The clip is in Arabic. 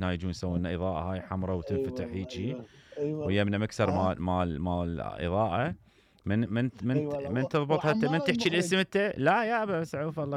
هنا يجون يسوون لنا اضاءه هاي حمراء وتنفتح هيجي، ويمنا مكسر آه. مال اضاءه. من اي والله تضبطها، من وعمار تحكي المخرج. الاسم انت، لا يا بس عوف الله